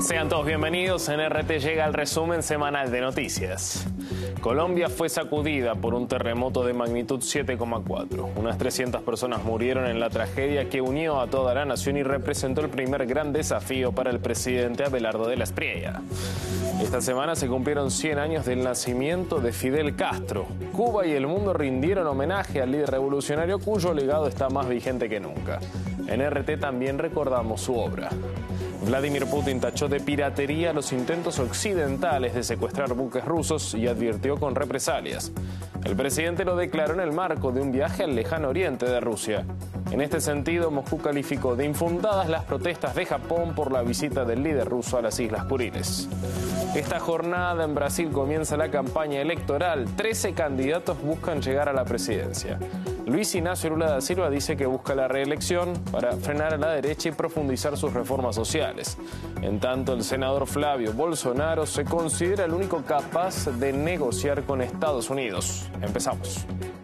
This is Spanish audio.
Sean todos bienvenidos. En RT llega el resumen semanal de noticias. Colombia fue sacudida por un terremoto de magnitud 7,4. Unas 300 personas murieron en la tragedia que unió a toda la nación y representó el primer gran desafío para el presidente Abelardo de la Espriella. Esta semana se cumplieron 100 años del nacimiento de Fidel Castro. Cuba y el mundo rindieron homenaje al líder revolucionario cuyo legado está más vigente que nunca. En RT también recordamos su obra. Vladimir Putin tachó de piratería los intentos occidentales de secuestrar buques rusos y advirtió con represalias. El presidente lo declaró en el marco de un viaje al lejano oriente de Rusia. En este sentido, Moscú calificó de infundadas las protestas de Japón por la visita del líder ruso a las Islas Kuriles. Esta jornada en Brasil comienza la campaña electoral. 13 candidatos buscan llegar a la presidencia. Luis Ignacio Lula da Silva dice que busca la reelección para frenar a la derecha y profundizar sus reformas sociales. En tanto, el senador Flavio Bolsonaro se considera el único capaz de negociar con Estados Unidos. Empezamos.